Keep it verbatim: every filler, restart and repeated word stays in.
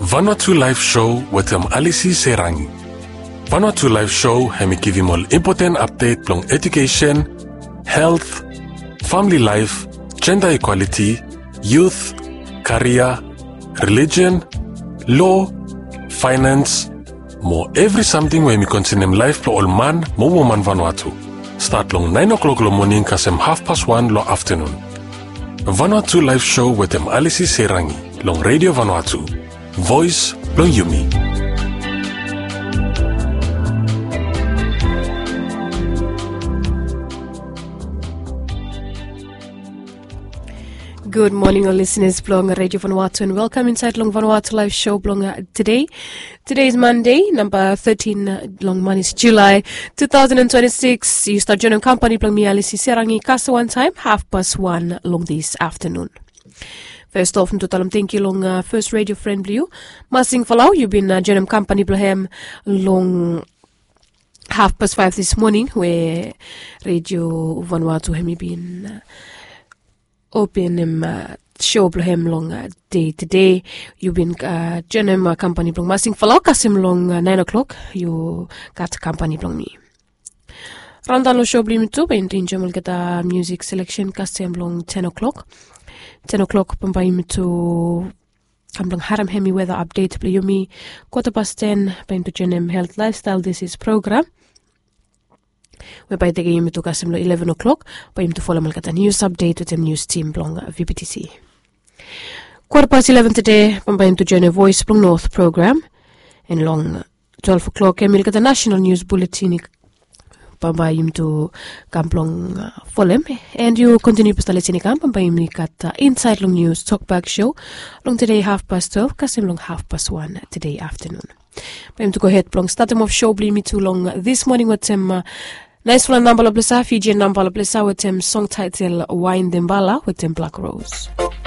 Vanuatu Live Show with um Alice Serangi. Vanuatu Live Show hemi give him all important update long education, health, family life, gender equality, youth, career, religion, law, finance, more every something where me continue life lo all man, mo woman Vanuatu. Start long nine o'clock lo morning kasem half past one lo afternoon. Vanuatu Live Show with um Alice Serangi long Radio Vanuatu. Voice long Yumi. Good morning, all listeners. Blong Radio Vanuatu, and welcome inside Long Vanuatu Live Show. Blong today, today is Monday, number thirteen. Long month is July two thousand and twenty-six. You start joining company. Blong me Alice Serangi. Kasa one time, half past one. Long this afternoon. First off, to tell them thank you long uh, first radio friend blue. Masing falau, you've been uh, joining company. Blong long. Half past five this morning, where Radio Vanuatu have been. Uh, Open him uh, show him long uh, day to day. You've been uh, joining my company blong masing follow kasim long uh, nine o'clock. You got company blong me. Randan lo show blim tu ben tinjamul kita music selection kasim long ten o'clock. Ten o'clock pampai to kam long haram hemi weather update bli yumi quarter past ten ben to joinem health lifestyle. This is program. Whereby they game to kasim lo eleven o'clock, by him to follow malkata news update with him news team blong V P T C. Quarter past eleven today, by him to join a voice blong north program, and long twelve o'clock, him malkata national news bulletin, by him to come blong follow him, and you continue to listen kam, by him malkata inside long news talkback show, long today half past twelve, kasim long half past one today afternoon. By him to go ahead blong start him off show bli me too long this morning with him. Uh, Nice one, Nambala Blessa, Fijian Nambala Blessa with him song title Wine Dembala with him Black Rose.